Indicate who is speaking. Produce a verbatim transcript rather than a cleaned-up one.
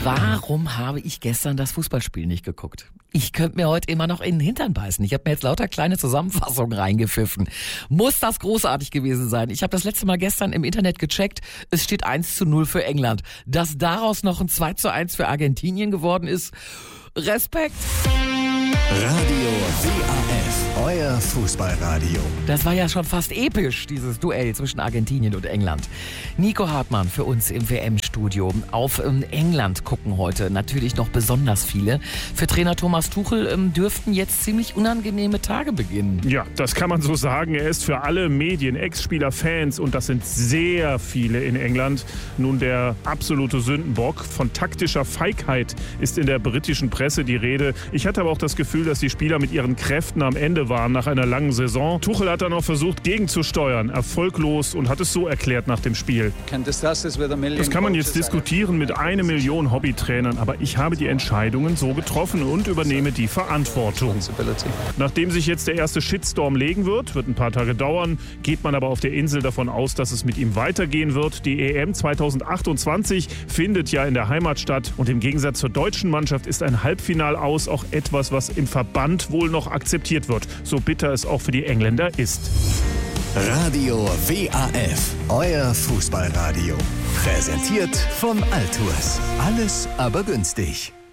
Speaker 1: Warum habe ich gestern das Fußballspiel nicht geguckt? Ich könnte mir heute immer noch in den Hintern beißen. Ich habe mir jetzt lauter kleine Zusammenfassungen reingepfiffen. Muss das großartig gewesen sein? Ich habe das letzte Mal gestern im Internet gecheckt. Es steht eins zu null für England. Dass daraus noch ein zwei zu eins für Argentinien geworden ist, Respekt.
Speaker 2: Radio W A F, euer Fußballradio.
Speaker 1: Das war ja schon fast episch, dieses Duell zwischen Argentinien und England. Nico Hartmann für uns im W M-Studio. Auf ähm, England gucken heute natürlich noch besonders viele. Für Trainer Thomas Tuchel ähm, dürften jetzt ziemlich unangenehme Tage beginnen.
Speaker 3: Ja, das kann man so sagen. Er ist für alle Medien, Ex-Spieler, Fans, und das sind sehr viele in England, nun der absolute Sündenbock. Von taktischer Feigheit ist in der britischen Presse die Rede. Ich hatte aber auch das Gefühl, dass die Spieler mit ihren Kräften am Ende waren nach einer langen Saison. Tuchel hat dann noch versucht, gegenzusteuern, erfolglos, und hat es so erklärt nach dem Spiel. Das kann man jetzt diskutieren mit einer Million Hobbytrainern, aber ich habe die Entscheidungen so getroffen und übernehme die Verantwortung. Nachdem sich jetzt der erste Shitstorm legen wird, wird ein paar Tage dauern, geht man aber auf der Insel davon aus, dass es mit ihm weitergehen wird. Die E M zweitausendachtundzwanzig findet ja in der Heimat statt, und im Gegensatz zur deutschen Mannschaft ist ein Halbfinal aus auch etwas, was im Verband wohl noch akzeptiert wird, so bitter es auch für die Engländer ist.
Speaker 2: Radio W A F, euer Fußballradio. Präsentiert von Altours. Alles aber günstig.